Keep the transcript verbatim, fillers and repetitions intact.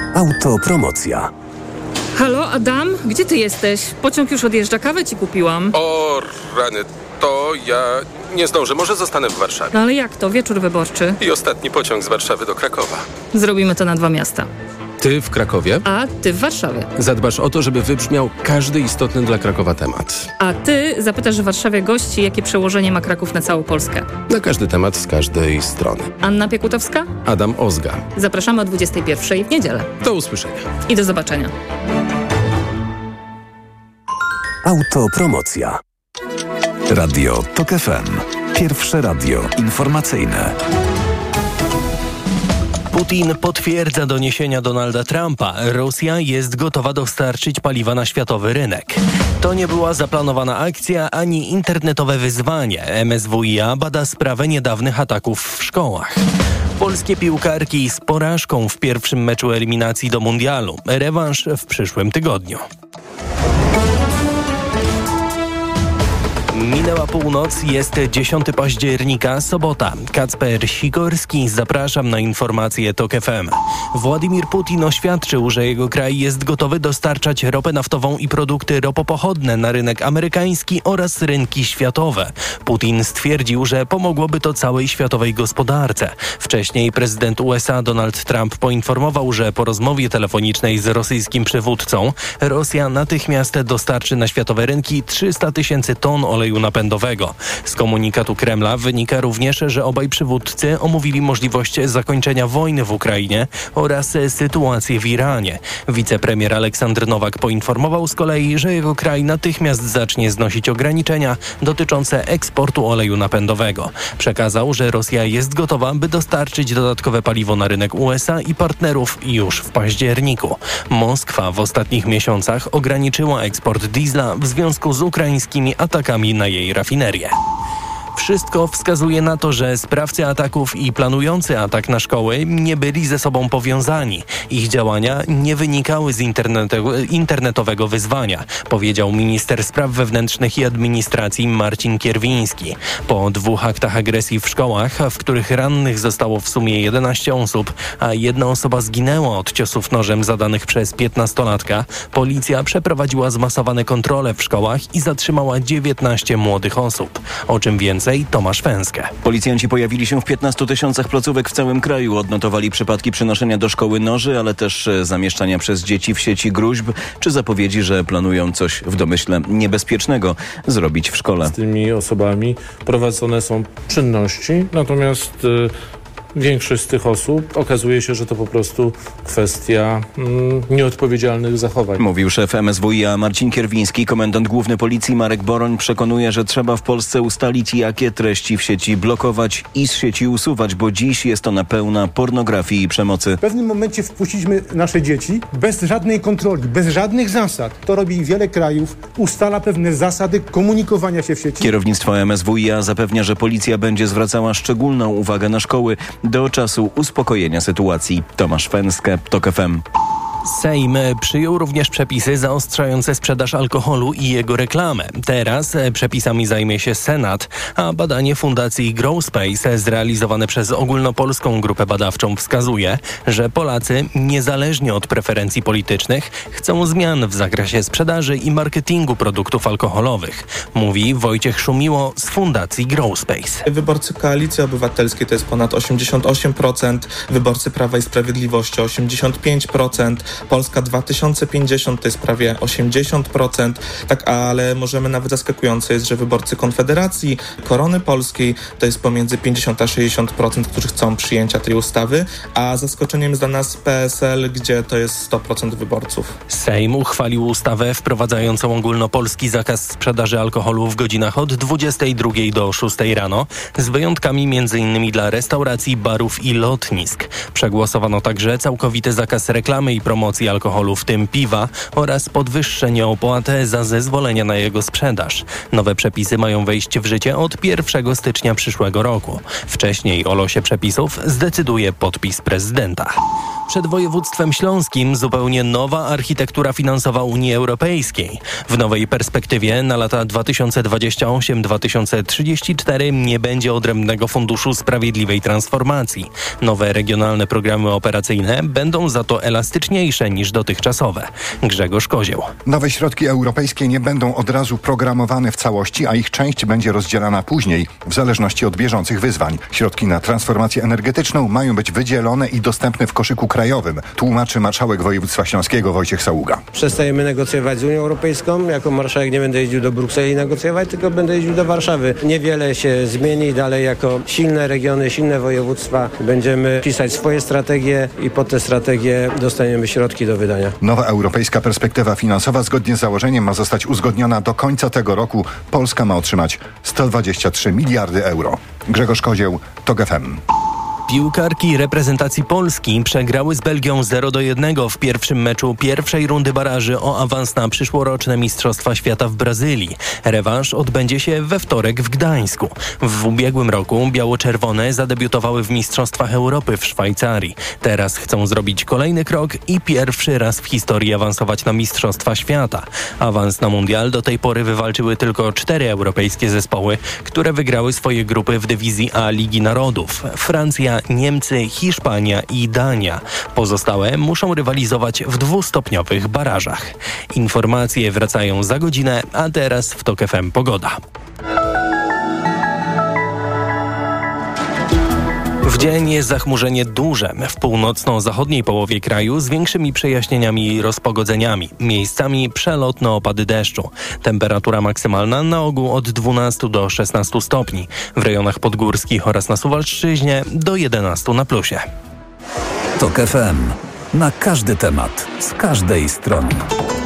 Autopromocja. Halo, Adam? Gdzie ty jesteś? Pociąg już odjeżdża, kawę ci kupiłam. O rany, to ja nie zdążę, może zostanę w Warszawie. No ale jak to? Wieczór wyborczy. I ostatni pociąg z Warszawy do Krakowa. Zrobimy to na dwa miasta. Ty w Krakowie? A ty w Warszawie. Zadbasz o to, żeby wybrzmiał każdy istotny dla Krakowa temat. A ty zapytasz w Warszawie gości, jakie przełożenie ma Kraków na całą Polskę. Na każdy temat z każdej strony. Anna Piekutowska? Adam Ozga. Zapraszamy o dwudziestej pierwszej w niedzielę. Do usłyszenia. I do zobaczenia. Autopromocja. Radio TOK F M. Pierwsze radio informacyjne. Putin potwierdza doniesienia Donalda Trumpa. Rosja jest gotowa dostarczyć paliwa na światowy rynek. To nie była zaplanowana akcja ani internetowe wyzwanie. M S W i A bada sprawę niedawnych ataków w szkołach. Polskie piłkarki z porażką w pierwszym meczu eliminacji do mundialu. Rewanż w przyszłym tygodniu. Minęła północ, jest dziesiątego października, sobota. Kacper Sikorski, zapraszam na informacje TOK F M. Władimir Putin oświadczył, że jego kraj jest gotowy dostarczać ropę naftową i produkty ropopochodne na rynek amerykański oraz rynki światowe. Putin stwierdził, że pomogłoby to całej światowej gospodarce. Wcześniej prezydent U S A Donald Trump poinformował, że po rozmowie telefonicznej z rosyjskim przywódcą Rosja natychmiast dostarczy na światowe rynki trzysta tysięcy ton oleju napędowego. Z komunikatu Kremla wynika również, że obaj przywódcy omówili możliwość zakończenia wojny w Ukrainie oraz sytuację w Iranie. Wicepremier Aleksandr Nowak poinformował z kolei, że jego kraj natychmiast zacznie znosić ograniczenia dotyczące eksportu oleju napędowego. Przekazał, że Rosja jest gotowa, by dostarczyć dodatkowe paliwo na rynek U S A i partnerów już w październiku. Moskwa w ostatnich miesiącach ograniczyła eksport diesla w związku z ukraińskimi atakami na jej rafinerię. Wszystko wskazuje na to, że sprawcy ataków i planujący atak na szkoły nie byli ze sobą powiązani. Ich działania nie wynikały z internetowego wyzwania, powiedział minister spraw wewnętrznych i administracji Marcin Kierwiński. Po dwóch aktach agresji w szkołach, w których rannych zostało w sumie jedenaście osób, a jedna osoba zginęła od ciosów nożem zadanych przez piętnastolatka, policja przeprowadziła zmasowane kontrole w szkołach i zatrzymała dziewiętnaście młodych osób. O czym więcej Tomasz Węskę. Policjanci pojawili się w piętnastu tysiącach placówek w całym kraju. Odnotowali przypadki przynoszenia do szkoły noży, ale też zamieszczania przez dzieci w sieci gróźb, czy zapowiedzi, że planują coś w domyśle niebezpiecznego zrobić w szkole. Z tymi osobami prowadzone są czynności, natomiast y, większość z tych osób okazuje się, że to po prostu kwestia mm, nieodpowiedzialnych zachowań. Mówił szef M S W i A Marcin Kierwiński. Komendant główny policji Marek Boroń przekonuje, że trzeba w Polsce ustalić, jakie treści w sieci blokować i z sieci usuwać, bo dziś jest ona pełna pornografii i przemocy. W pewnym momencie wpuściliśmy nasze dzieci bez żadnej kontroli, bez żadnych zasad. To robi wiele krajów, ustala pewne zasady komunikowania się w sieci. Kierownictwo M S W i A zapewnia, że policja będzie zwracała szczególną uwagę na szkoły do czasu uspokojenia sytuacji. Tomasz Węskę, TOK F M. Sejm przyjął również przepisy zaostrzające sprzedaż alkoholu i jego reklamę. Teraz przepisami zajmie się Senat, a badanie Fundacji Growspace zrealizowane przez Ogólnopolską Grupę Badawczą wskazuje, że Polacy niezależnie od preferencji politycznych chcą zmian w zakresie sprzedaży i marketingu produktów alkoholowych. Mówi Wojciech Szumiło z Fundacji Growspace. Wyborcy Koalicji Obywatelskiej to jest ponad osiemdziesiąt osiem procent, wyborcy Prawa i Sprawiedliwości osiemdziesiąt pięć procent, Polska dwa tysiące pięćdziesiąt to jest prawie osiemdziesiąt procent, tak, ale możemy nawet zaskakujące jest, że wyborcy Konfederacji, Korony Polskiej to jest pomiędzy pięćdziesiąt a sześćdziesiąt procent, którzy chcą przyjęcia tej ustawy, a zaskoczeniem jest dla nas P S L, gdzie to jest sto procent wyborców. Sejm uchwalił ustawę wprowadzającą ogólnopolski zakaz sprzedaży alkoholu w godzinach od dwudziestej drugiej do szóstej rano, z wyjątkami między innymi dla restauracji, barów i lotnisk. Przegłosowano także całkowity zakaz reklamy i promocji promocji alkoholu, w tym piwa, oraz podwyższenie opłat za zezwolenia na jego sprzedaż. Nowe przepisy mają wejść w życie od pierwszego stycznia przyszłego roku. Wcześniej o losie przepisów zdecyduje podpis prezydenta. Przed województwem śląskim zupełnie nowa architektura finansowa Unii Europejskiej. W nowej perspektywie na lata dwa tysiące dwudziesty ósmy do dwa tysiące trzydziestego czwartego nie będzie odrębnego Funduszu Sprawiedliwej Transformacji. Nowe regionalne programy operacyjne będą za to elastyczniejsze niż dotychczasowe. Grzegorz Kozieł. Nowe środki europejskie nie będą od razu programowane w całości, a ich część będzie rozdzielana później, w zależności od bieżących wyzwań. Środki na transformację energetyczną mają być wydzielone i dostępne w koszyku krajowym, tłumaczy marszałek województwa śląskiego Wojciech Saługa. Przestajemy negocjować z Unią Europejską. Jako marszałek nie będę jeździł do Brukseli negocjować, tylko będę jeździł do Warszawy. Niewiele się zmieni. Dalej jako silne regiony, silne województwa będziemy pisać swoje strategie i pod te strategie dostaniemy środki do wydania. Nowa europejska perspektywa finansowa zgodnie z założeniem ma zostać uzgodniona do końca tego roku. Polska ma otrzymać sto dwadzieścia trzy miliardy euro. Grzegorz Kozieł, TOK F M. Piłkarki reprezentacji Polski przegrały z Belgią zero do jednego w pierwszym meczu pierwszej rundy baraży o awans na przyszłoroczne Mistrzostwa Świata w Brazylii. Rewanż odbędzie się we wtorek w Gdańsku. W ubiegłym roku biało-czerwone zadebiutowały w Mistrzostwach Europy w Szwajcarii. Teraz chcą zrobić kolejny krok i pierwszy raz w historii awansować na Mistrzostwa Świata. Awans na mundial do tej pory wywalczyły tylko cztery europejskie zespoły, które wygrały swoje grupy w dywizji A Ligi Narodów. Francja, Niemcy, Hiszpania i Dania. Pozostałe muszą rywalizować w dwustopniowych barażach. Informacje wracają za godzinę, a teraz w TOK F M pogoda. W dzień jest zachmurzenie duże w północno-zachodniej połowie kraju z większymi przejaśnieniami i rozpogodzeniami. Miejscami przelotne opady deszczu. Temperatura maksymalna na ogół od dwunastu do szesnastu stopni. W rejonach podgórskich oraz na Suwalszczyźnie do jedenastu na plusie. TOK F M. Na każdy temat, z każdej strony.